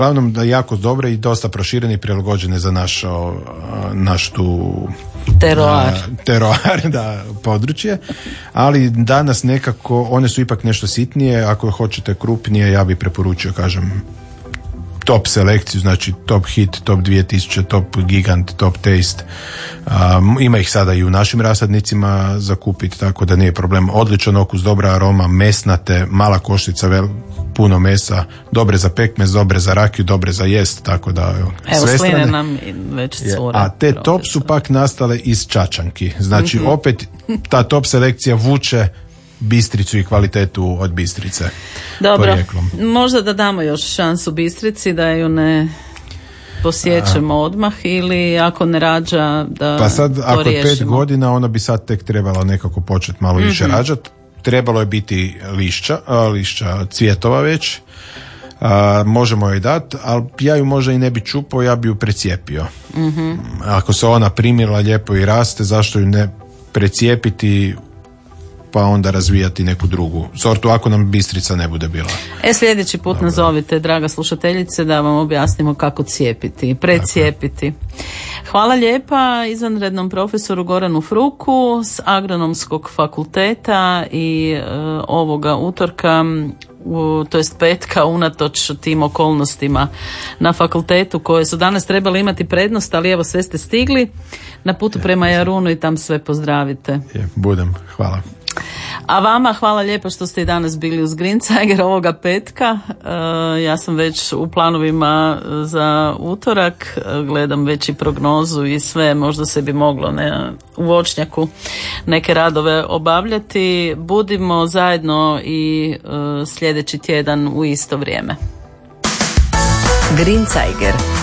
Uglavnom da jako dobre i dosta proširene i prilagođene za naš tu teroar, da, područje, ali danas nekako one su ipak nešto sitnije. Ako hoćete krupnije, ja bih preporučio, kažem, top selekciju, znači top hit, top 2000, top gigant, top taste. Ima ih sada i u našim rasadnicima za kupiti, tako da nije problem. Odličan okus, dobra aroma, mesnate, mala koštica, puno mesa, dobre za pekmez, dobre za rakiju, dobre za jest, tako da evo sline nam već cure. A te top su pak nastale iz čačanki, znači opet ta top selekcija vuče Bistricu i kvalitetu od Bistrice. Dobro, porijeklom. Možda da damo još šansu Bistrici, da ju ne posjećemo odmah, ili ako ne rađa da pa sad, to ako je 5 riješimo. godina, ona bi sad tek trebala nekako početi malo više rađati. Trebalo je biti lišća cvjetova već. Možemo joj dati, ali ja ju možda i ne bi čupao, ja bi ju precijepio. Ako se ona primila lijepo i raste, zašto ju ne precijepiti, pa onda razvijati neku drugu sortu, ako nam Bistrica ne bude bila. Sljedeći put nazovite, draga slušateljice, da vam objasnimo kako cijepiti, precijepiti. Hvala lijepa izvanrednom profesoru Goranu Fruku s Agronomskog fakulteta i ovoga utorka, to jest petka, unatoč tim okolnostima na fakultetu koje su danas trebali imati prednost, ali evo sve ste stigli na putu prema Jarunu i tam sve pozdravite. Budem, hvala. A vama hvala lijepo što ste i danas bili uz Greenziger ovoga petka. Ja sam već u planovima za utorak, gledam već i prognozu i sve, možda se bi moglo u voćnjaku neke radove obavljati. Budimo zajedno i sljedeći tjedan u isto vrijeme. Greenziger.